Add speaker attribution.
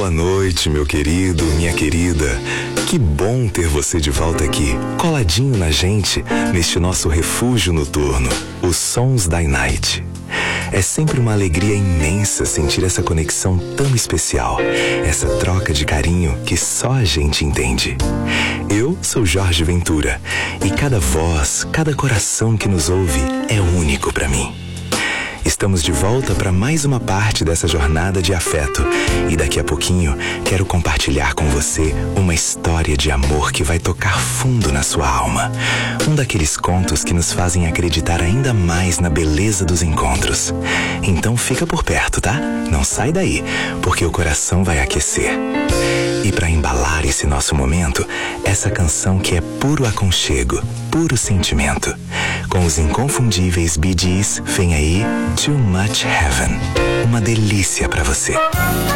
Speaker 1: Boa noite, meu querido, minha querida. Que bom ter você de volta aqui, coladinho na gente, neste nosso refúgio noturno, os Sons da Night. É sempre uma alegria imensa sentir essa conexão tão especial, essa troca de carinho que só a gente entende. Eu sou Jorge Ventura e cada voz, cada coração que nos ouve é único para mim. Estamos de volta para mais uma parte dessa jornada de afeto e daqui a pouquinho quero compartilhar com você uma história de amor que vai tocar fundo na sua alma. Um daqueles contos que nos fazem acreditar ainda mais na beleza dos encontros. Então fica por perto, tá? Não sai daí, porque o coração vai aquecer. E para embalar esse nosso momento, essa canção que é puro aconchego, puro sentimento. Com os inconfundíveis Bee Gees, vem aí Too Much Heaven. Uma delícia para você.